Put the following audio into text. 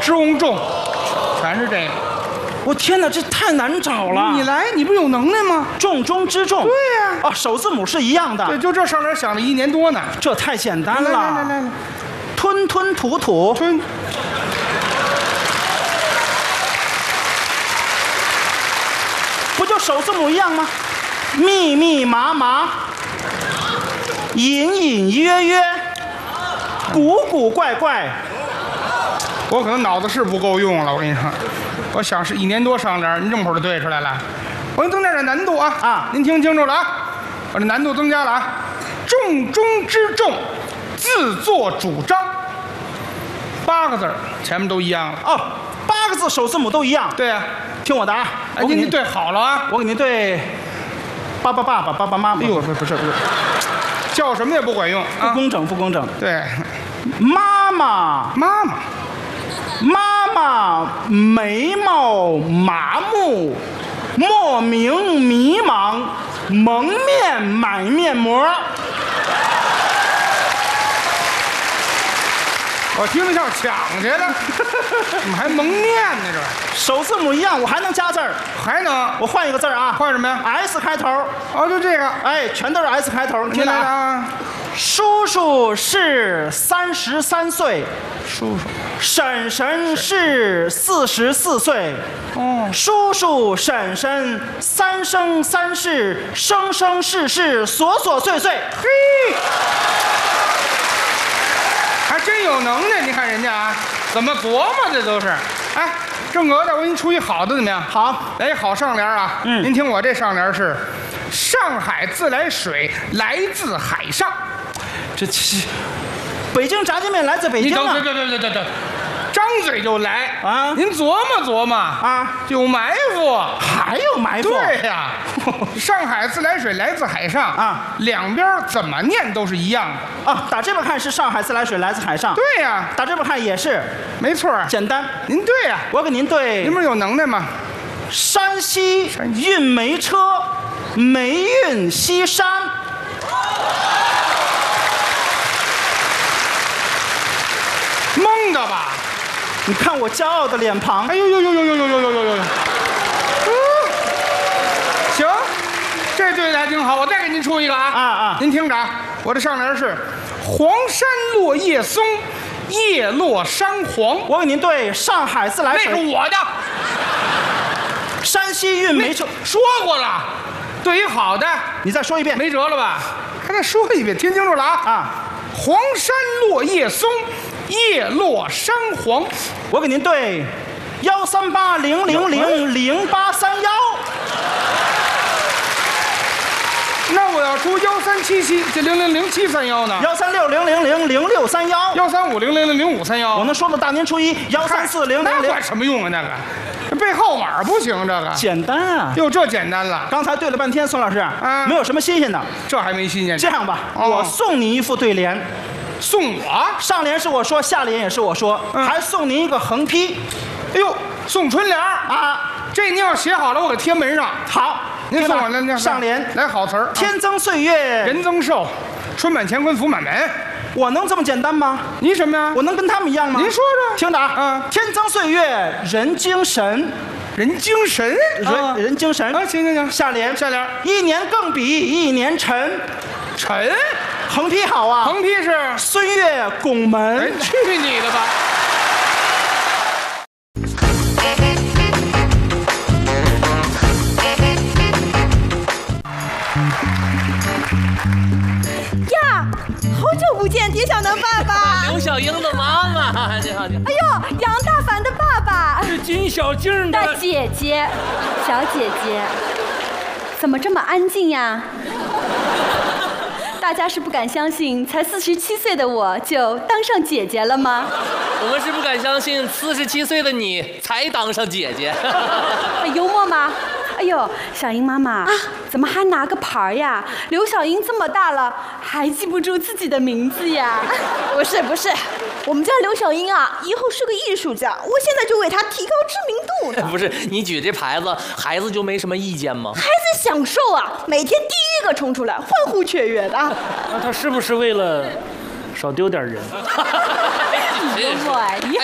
中，全是这个。 我天哪，这太难找了！ 你来，你不有能耐吗？ 重中之重。 对呀。 啊，首字母是一样的。 对，就这上联想了1年多呢。 这太简单了。 来， 吞吞吐吐。 吞。 不就首字母一样吗？密密麻麻，隐隐约约，古古怪怪。 我可能脑子是不够用了，我跟你说，我想是1年多上联，您这么会儿就对出来了。我给你增加点难度啊！您听清楚了啊！我这难度增加了啊！重中之重，自作主张，8个字前面都一样了哦，8个字首字母都一样。 对呀， 听我的啊！ 我给您对好了啊！ 我给您对，爸爸妈妈。 哎呦，不是，叫什么也不管用， 不工整，不工整。 对， 妈妈眉毛麻木，莫名迷茫，蒙面买面膜。 我听着像抢去了，怎么还蒙面呢？这首字母一样，我还能加字儿， 还能？ 我换一个字儿啊， 换什么呀 ？S 开头。 哦，就这个。 哎，全都是 S 开头。 听来了啊。 叔叔是33岁， 叔叔。 婶婶是44岁。 哦。 叔叔婶婶三生三世，生生世世，琐琐碎碎。 嘿。还真有能耐，你看人家啊，怎么琢磨这都是。哎，正格的，我给你出一好的怎么样？ 好， 来好上联啊。您听我这上联是：上海自来水来自海上。 这北京炸酱面来自北京啊！ 等，张嘴就来啊！ 您琢磨啊，有埋伏， 还有埋伏。 对呀，上海自来水来自海上啊，两边怎么念都是一样的啊。打这边看是上海自来水来自海上， 对呀。 打这边看也是， 没错， 简单。 您对呀， 我给您对。 您不是有能耐吗？ 山西运煤车，煤运西山。 蒙的吧？ 你看我骄傲的脸庞。 哎呦！行，这对的还挺好。我再给您出一个啊！您听着啊，我的上联是：黄山落叶松，叶落山黄。 我给您对上海自来水。 那是我的。 山西运煤车说过了，对于好的， 你再说一遍。 没辙了吧？还再说一遍，听清楚了啊！黄山落叶松，叶落山黄。 我给您对13800000831。 那我要出1377这000731呢 13600000631，13500000531。我能说到大年初一1340000。 那管什么用啊？那个背号码不行，这个简单啊。 哟，这简单了。 刚才对了半天，孙老师没有什么新鲜的。 这还没新鲜。 这样吧，我送你一副对联。 送我？ 上联是我说，下联也是我说，还送您一个横批。 哎呦，送春联啊！这您要写好了，我给贴门上。 好， 您送我那上联来好词儿： 天增岁月人增寿，春满乾坤福满门。 我能这么简单吗？ 你什么呀？ 我能跟他们一样吗？ 您说说。 听着啊，天增岁月人精神， 人精神， 人精神啊！行， 下联一年更比一年沉。 沉， 横批好啊！ 横批是岁月拱门。 去你的吧！ 呀，好久不见，田小能爸爸。 刘小英的妈妈，你好。 哎呦，杨大凡的爸爸。 是金小静的姐姐，小姐姐，怎么这么安静呀？大家是不敢相信，才47岁的我就当上姐姐了吗？ 我们是不敢相信，47岁的你才当上姐姐。 幽默吗？哎呦，小英妈妈啊，怎么还拿个牌呀？刘小英这么大了，还记不住自己的名字呀？ 不是，我们家刘小英啊，以后是个艺术家，我现在就为她提高知名度呢。 不是，你举这牌子，孩子就没什么意见吗？ 孩子享受啊，每天第一个冲出来，欢呼雀跃的。 那他是不是为了少丢点人？ 幽默哎，咦，